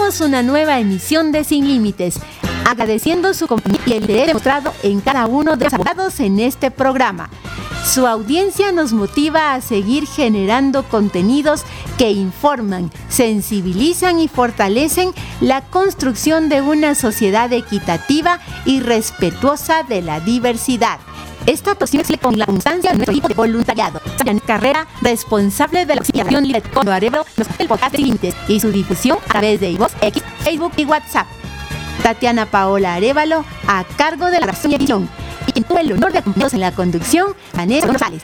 Iniciamos una nueva emisión de Sin Límites, agradeciendo su compañía y el interés demostrado en cada uno de los abogados en este programa. Su audiencia nos motiva a seguir generando contenidos que informan, sensibilizan y fortalecen la construcción de una sociedad equitativa y respetuosa de la diversidad. Esta posible con la constancia de nuestro equipo de voluntariado. Janet Carrera, responsable de la auxiliación libre con Arevalo, el podcast de Límites y su difusión a través de iVoox, X, Facebook y WhatsApp. Tatiana Paola Arevalo, a cargo de la grabación y edición. Y quien tuvo el honor de acompañarnos en la conducción, Vanessa González.